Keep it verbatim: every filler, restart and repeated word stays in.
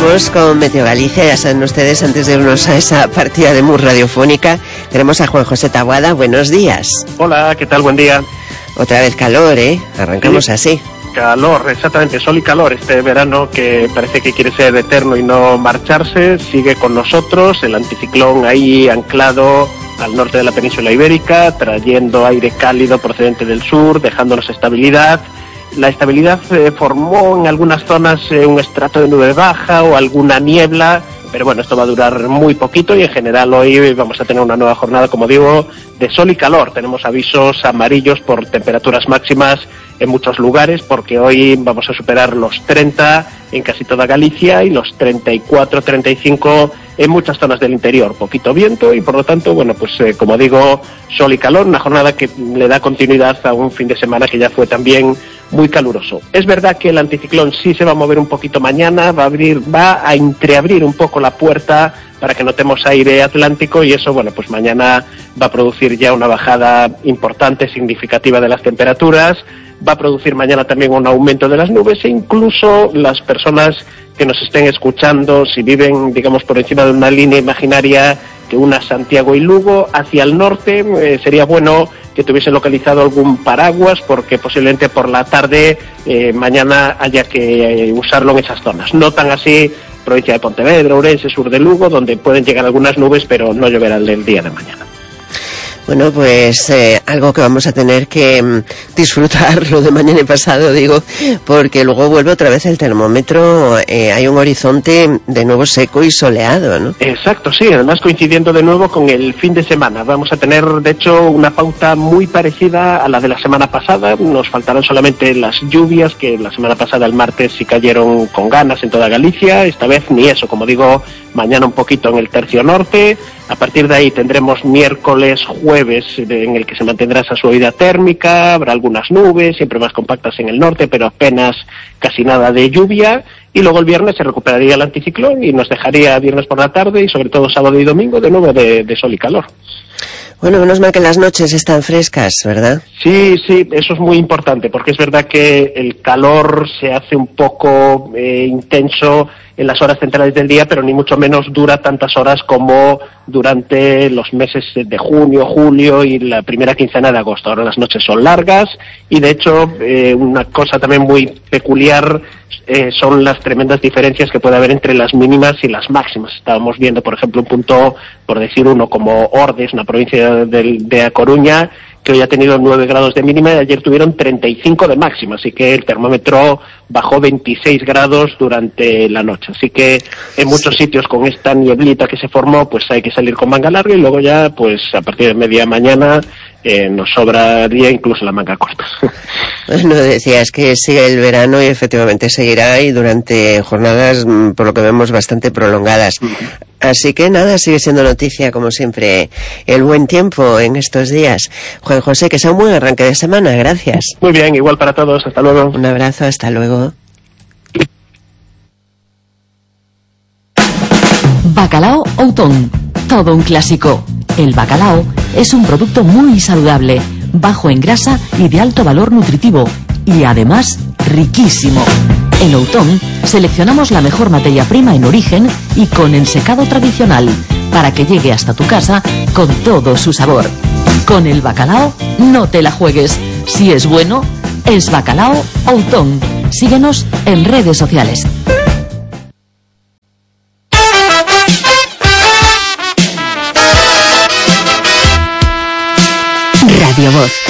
Vamos con Meteo Galicia. Ya saben ustedes, antes de irnos a esa partida de mus radiofónica, tenemos a Juan José Taboada. Buenos días. Hola, ¿qué tal? Buen día. Otra vez calor, ¿eh? Arrancamos sí. así. Calor, exactamente, sol y calor. Este verano que parece que quiere ser eterno y no marcharse, sigue con nosotros. El anticiclón ahí anclado al norte de la península ibérica, trayendo aire cálido procedente del sur, dejándonos estabilidad. La estabilidad eh, formó en algunas zonas eh, un estrato de nube baja o alguna niebla, pero bueno, esto va a durar muy poquito y en general hoy vamos a tener una nueva jornada, como digo, de sol y calor. Tenemos avisos amarillos por temperaturas máximas en muchos lugares, porque hoy vamos a superar los treinta en casi toda Galicia y los treinta y cuatro, treinta y cinco en muchas zonas del interior. Poquito viento y por lo tanto, bueno, pues eh, como digo, sol y calor, una jornada que le da continuidad a un fin de semana que ya fue también muy caluroso. Es verdad que el anticiclón sí se va a mover un poquito mañana, va a abrir, va a entreabrir un poco la puerta para que notemos aire atlántico y eso, bueno, pues mañana va a producir ya una bajada importante, significativa de las temperaturas, va a producir mañana también un aumento de las nubes e incluso las personas que nos estén escuchando, si viven, digamos, por encima de una línea imaginaria que una Santiago y Lugo, hacia el norte, eh, sería bueno que tuviesen localizado algún paraguas, porque posiblemente por la tarde eh, mañana haya que eh, usarlo en esas zonas. No tan así provincia de Pontevedra, Ourense, sur de Lugo, donde pueden llegar algunas nubes, pero no lloverá el día de mañana. Bueno, pues eh, algo que vamos a tener que mm, disfrutar lo de mañana y pasado, digo, porque luego vuelve otra vez el termómetro, eh, hay un horizonte de nuevo seco y soleado, ¿no? Exacto, sí, además coincidiendo de nuevo con el fin de semana. Vamos a tener, de hecho, una pauta muy parecida a la de la semana pasada. Nos faltarán solamente las lluvias, que la semana pasada, el martes, sí cayeron con ganas en toda Galicia. Esta vez ni eso, como digo, mañana un poquito en el tercio norte. A partir de ahí tendremos miércoles, jueves, en el que se mantendrá esa suavidad térmica, habrá algunas nubes, siempre más compactas en el norte, pero apenas casi nada de lluvia, y luego el viernes se recuperaría el anticiclón y nos dejaría viernes por la tarde y sobre todo sábado y domingo de nuevo de, de sol y calor. Bueno, menos mal que las noches están frescas, ¿verdad? Sí, sí, eso es muy importante, porque es verdad que el calor se hace un poco eh, intenso en las horas centrales del día, pero ni mucho menos dura tantas horas como durante los meses de junio, julio y la primera quincena de agosto. Ahora las noches son largas y, de hecho, eh, una cosa también muy peculiar eh, son las tremendas diferencias que puede haber entre las mínimas y las máximas. Estábamos viendo, por ejemplo, un punto, por decir uno, como Ordes, una provincia de, de A Coruña, que hoy ha tenido nueve grados de mínima y ayer tuvieron treinta y cinco de máxima, así que el termómetro bajó veintiséis grados durante la noche. Así que en muchos sitios con esta nieblita que se formó, pues hay que salir con manga larga y luego ya, pues a partir de media mañana eh, nos sobraría incluso la manga corta. Bueno, decías que sigue el verano y efectivamente seguirá y durante jornadas, por lo que vemos, bastante prolongadas. Uh-huh. Así que nada, sigue siendo noticia, como siempre, el buen tiempo en estos días. Juan José, que sea un buen arranque de semana, gracias. Muy bien, igual para todos, hasta luego. Un abrazo, hasta luego. Bacalao Outón, todo un clásico. El bacalao es un producto muy saludable, bajo en grasa y de alto valor nutritivo, y además riquísimo. En Outón seleccionamos la mejor materia prima en origen y con ensecado tradicional, para que llegue hasta tu casa con todo su sabor. Con el bacalao no te la juegues. Si es bueno, es Bacalao Outón. Síguenos en redes sociales. Radio Voz.